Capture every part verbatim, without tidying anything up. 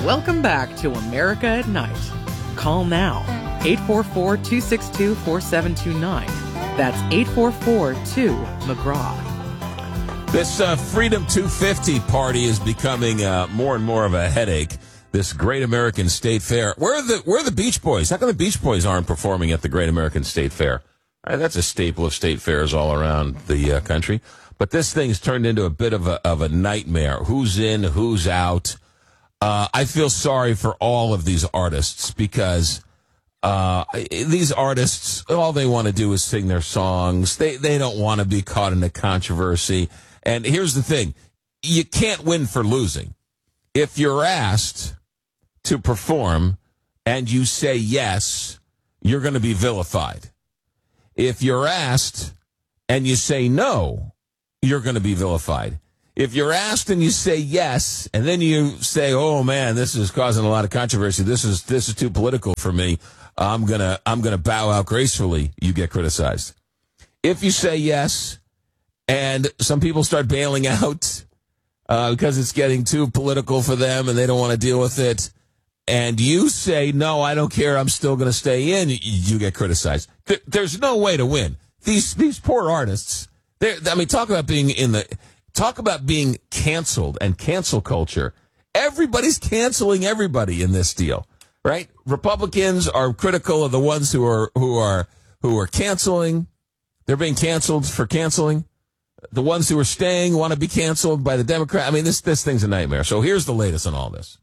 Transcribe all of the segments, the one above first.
Welcome back to America at Night. Call now, eight four four, two six two, four seven two nine. That's eight four four, two, McGraw. This uh, Freedom two fifty party is becoming uh, more and more of a headache. This Great American State Fair. Where are the where are the Beach Boys? How come the Beach Boys aren't performing at the Great American State Fair? Uh, that's a staple of state fairs all around the uh, country. But this thing's turned into a bit of a of a nightmare. Who's in? Who's out? Uh, I feel sorry for all of these artists because uh, these artists, all they want to do is sing their songs. They they don't want to be caught in a controversy. And here's the thing. You can't win for losing. If you're asked to perform and you say yes, you're going to be vilified. If you're asked and you say no, you're going to be vilified. If you're asked and you say yes, and then you say, "Oh man, this is causing a lot of controversy. This is this is too political for me. I'm gonna I'm gonna bow out gracefully," you get criticized. If you say yes, and some people start bailing out uh, because it's getting too political for them and they don't want to deal with it, and you say, "No, I don't care. I'm still going to stay in," you get criticized. Th- there's no way to win. These these poor artists. I mean, talk about being in the. Talk about being canceled and cancel culture. Everybody's canceling everybody in this deal, right? Republicans are critical of the ones who are who are who are canceling. They're being canceled for canceling. The ones who are staying want to be canceled by the Democrat. I mean, this this thing's a nightmare. So here's the latest on all this.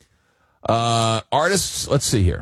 Uh, artists, let's see here.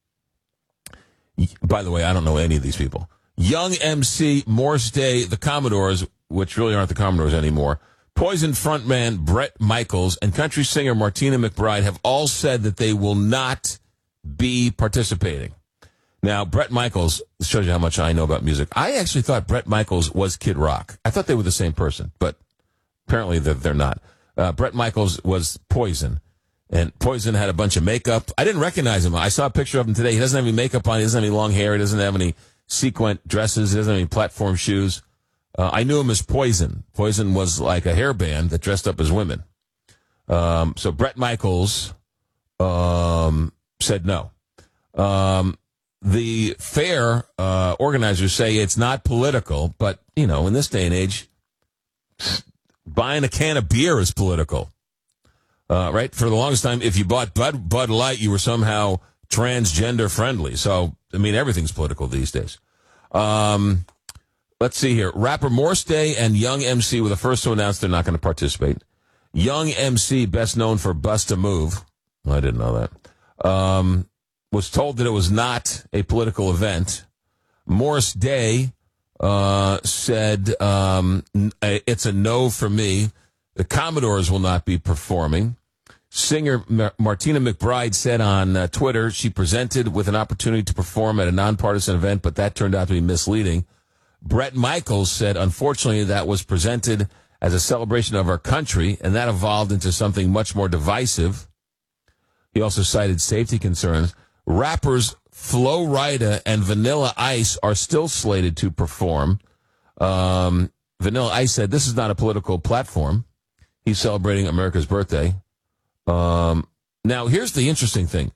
By the way, I don't know any of these people. Young M C, Morris Day, the Commodores, which really aren't the Commodores anymore, Poison frontman Bret Michaels, and country singer Martina McBride have all said that they will not be participating. Now, Bret Michaels, this shows you how much I know about music. I actually thought Bret Michaels was Kid Rock. I thought they were the same person, but apparently they're, they're not. Uh, Bret Michaels was Poison, and Poison had a bunch of makeup. I didn't recognize him. I saw a picture of him today. He doesn't have any makeup on. He doesn't have any long hair. He doesn't have any sequin dresses. He doesn't have any platform shoes. Uh, I knew him as Poison. Poison was like a hair band that dressed up as women. Um, so Bret Michaels um, said no. Um, the fair uh, organizers say it's not political, but, you know, in this day and age, buying a can of beer is political. Uh, right? For the longest time, if you bought Bud, Bud Light, you were somehow transgender friendly. So, I mean, everything's political these days. Um, let's see here. Rapper Morris Day and Young M C were the first to announce they're not going to participate. Young M C, best known for Bust a Move, well, I didn't know that, um, was told that it was not a political event. Morris Day uh, said, um, it's a no for me. The Commodores will not be performing. Singer Mar- Martina McBride said on uh, Twitter she presented with an opportunity to perform at a nonpartisan event, but that turned out to be misleading. Bret Michaels said, unfortunately, that was presented as a celebration of our country, and that evolved into something much more divisive. He also cited safety concerns. Rappers Flo Rida and Vanilla Ice are still slated to perform. Um, Vanilla Ice said, this is not a political platform. He's celebrating America's birthday. Um, now, here's the interesting thing.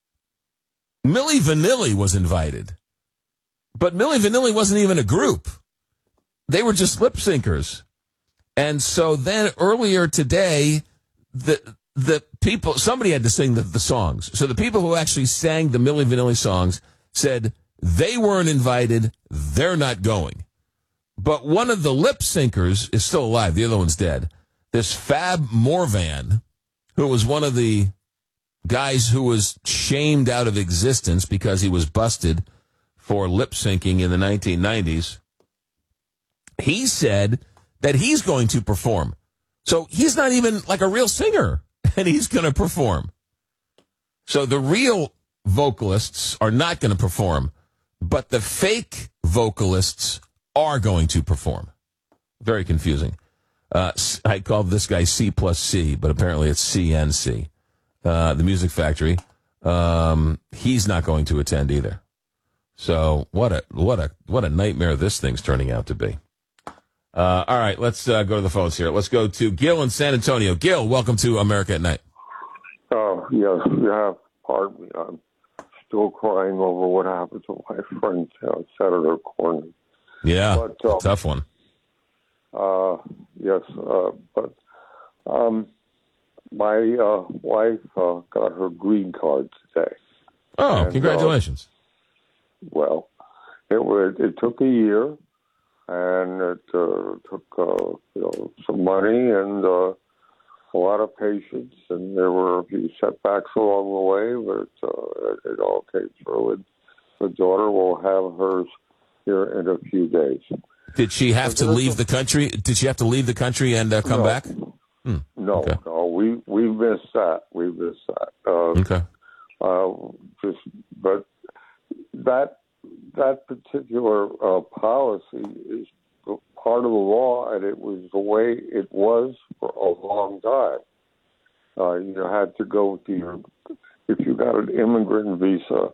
Milli Vanilli was invited. But Milli Vanilli wasn't even a group. They were just lip syncers. And so then earlier today, the the people, somebody had to sing the, the songs. So the people who actually sang the Milli Vanilli songs said they weren't invited, they're not going. But one of the lip syncers is still alive. The other one's dead. This Fab Morvan, who was one of the guys who was shamed out of existence because he was busted for lip syncing in the nineteen nineties, he said that he's going to perform. So he's not even like a real singer, and he's going to perform. So the real vocalists are not going to perform, but the fake vocalists are going to perform. Very confusing. Uh, I called this guy C plus C, but apparently it's C N C. Uh, the Music Factory. Um, he's not going to attend either. So what a what a what a nightmare this thing's turning out to be. Uh, all right, let's uh, go to the phones here. Let's go to Gil in San Antonio. Gil, welcome to America at Night. Oh, yes, yeah, pardon me. I'm still crying over what happened to my friend, uh, Senator Cornyn. Yeah, but, uh, tough one. Uh, yes, uh, but um, my uh, wife uh, got her green card today. Oh, and, congratulations. Uh, well, it, was, it took a year, and it uh, took uh, you know, some money and uh, a lot of patience, and there were a few setbacks along the way, but uh, it, it all came through. And the daughter will have hers here in a few days. Did she have to leave the country? Did she have to leave the country and uh, come no. back? Hmm. No, okay. no, we we missed that. We missed that. Uh, okay. Uh, just, but that that particular uh, policy is part of the law, and it was the way it was for a long time. Uh, you had to go to your, if you got an immigrant visa,